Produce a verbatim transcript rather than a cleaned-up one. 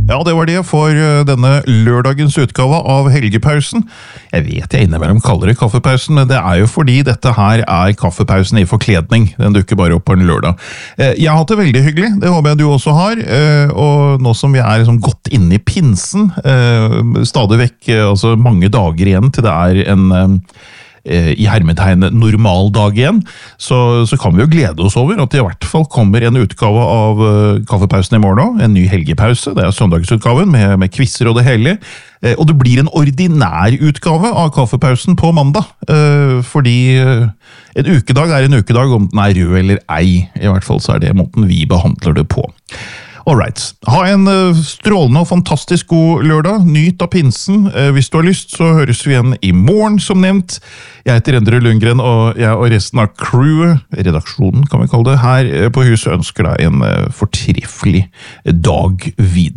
Ja, det var det for denne lørdagens utgave av helgepausen. Jeg vet jeg innimellom kaller det kaffepausen, men det er jo fordi dette her er kaffepausen i forkledning. Den dukker bare opp på en lørdag. Jeg har hatt det veldig hyggelig, det håper jeg du også har. Og nå som vi er liksom godt inne i pinsen, stadig vekk altså mange dager igjen til det er en i hermetegn normal dag igjen, så, så kan vi jo glede oss over at det i hvert fall kommer en utgave av uh, kaffepausen i morgen, en ny helgepause, det er søndagsutgaven med, med quizzer og det hele, uh, og det blir en ordinær utgave av kaffepausen på mandag, uh, fordi uh, en ukedag er en ukedag om den er rød eller ei, i hvert fall så er det måten vi behandler det på. Alright, ha en uh, strålende og fantastisk god lørdag, nyt av pinsen, uh, hvis du har lyst så høres vi igjen i morgen som nevnt. Jeg heter Endre Lundgren og jeg og resten av crewet, redaksjonen kan vi kalle det, her uh, på huset ønsker deg en uh, fortreffelig dag videre.